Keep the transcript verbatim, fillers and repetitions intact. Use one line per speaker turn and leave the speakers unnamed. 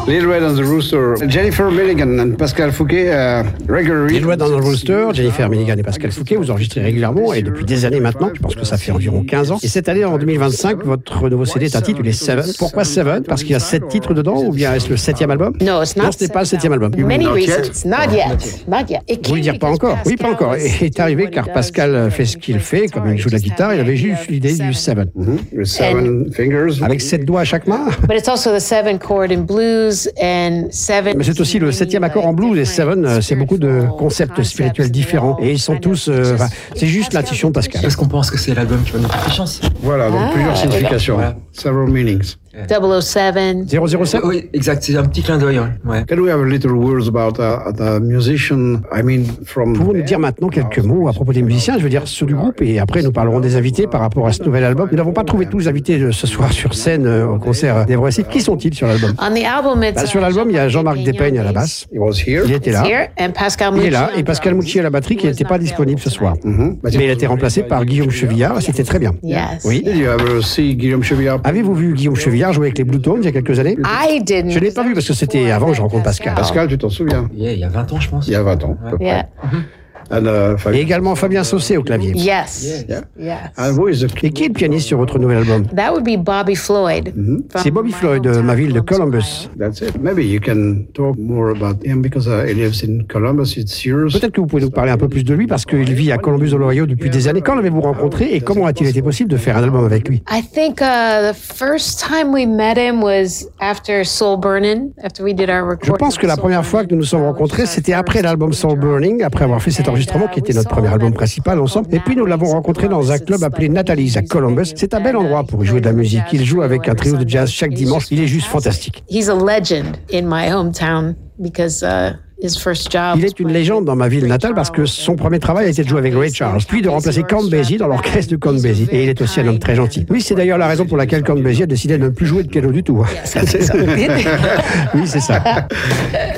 Little Red and the Rooster, Jennifer Milligan and Pascal Fouquet, uh, regularly.
Little Red and the Rooster, Jennifer Milligan et Pascal Fouquet, vous enregistrez régulièrement et depuis des années maintenant. Je pense que ça fait environ quinze ans. Et cette année, en deux mille vingt-cinq, votre nouveau C D est intitulé Seven. Pourquoi Seven? Parce qu'il y a sept titres dedans ou bien est-ce le septième album?
No, it's not.
Non, ce n'est pas le septième album.
Many
Not
reasons.
yet?
Not yet. Not yet. It
Vous voulez
came
dire pas
because
encore? Oui, pas
Pascal
encore.
was-
Et est arrivé car Pascal fait ce qu'il fait, comme il joue de la guitare, il avait juste l'idée du Seven.
Mm-hmm. With seven fingers.
Avec sept doigts à chaque main.
But it's also the seven chord in blues and seven.
Mais c'est aussi le septième accord en blues et Seven, euh, c'est beaucoup de concepts spirituels différents. Et ils sont tous, euh, enfin, c'est juste l'intuition de Pascal.
Est-ce qu'on pense que c'est l'album qui va nous faire chance?
Voilà, donc
Ah,
plusieurs significations.
voilà.
Several meanings.
double oh seven.
zéro zéro sept?
Oui, exact, c'est un petit clin d'œil. Ouais. Ouais.
Can we have a little words about uh, the musician? I mean, from.
Pouvons-nous dire maintenant quelques mots à propos des musiciens, je veux dire ceux du groupe, et après nous parlerons des invités par rapport à ce nouvel album. Nous n'avons pas trouvé tous les invités de ce soir sur scène euh, au concert des Voici. Qui sont-ils sur l'album?
On the album, it's
Bah, sur l'album, il y a Jean-Marc Despeigne à la basse.
He was here.
Il était là.
here and Pascal
Il est
Mucci
là.
on
Et Pascal
drums.
Mucci à la batterie qui n'était pas disponible ce soir.
Mhm.
Mais il a été remplacé par Guillaume Chevillard. C'était très bien.
Yes.
Oui.
Did you ever see Guillaume Chevillard?
Avez-vous vu Guillaume Chevillard jouer avec les Blue Tones il y a quelques années?
I didn't.
Je ne l'ai pas vu parce que c'était avant que je rencontre Pascal.
Pascal, tu t'en souviens?
Yeah, il y a vingt ans, je pense.
Il y a vingt ans, à peu près.
Yeah.
And, uh, Fabien-
Et également Fabien Saucé au clavier.
Yes.
Yeah.
Yes.
And who is the
Et qui est le pianiste sur votre nouvel album?
That would be Bobby Floyd.
C'est Bobby Floyd de ma ville de Columbus.
That's it. Maybe you can talk more about him because uh, he lives in Columbus. It's years.
Peut-être que vous pouvez nous parler un peu plus de lui parce qu'il vit à Columbus, Ohio depuis des années. Quand l'avez-vous rencontré et comment a-t-il été possible de faire un album avec lui?
I think uh, the first time we met him was after Soul Burnin', after we did our recording.
Je pense que la première fois que nous nous sommes rencontrés, c'était après l'album Soul Burning, après avoir fait cet enregistrement qui était notre premier album principal ensemble. Et puis nous l'avons rencontré dans un club appelé Natalie's à Columbus. C'est un bel endroit pour y jouer de la musique. Il joue avec un trio de jazz chaque dimanche. Il est juste fantastique.
He's a legend in my hometown because uh, his first job.
Il est une légende dans ma ville natale parce que son premier travail a été de jouer avec Ray Charles, puis de remplacer Count Basie dans l'orchestre de Count Basie. Et il est aussi un homme très gentil. Oui, c'est d'ailleurs la raison pour laquelle Count Basie a décidé de ne plus jouer de piano du tout. Oui, c'est ça.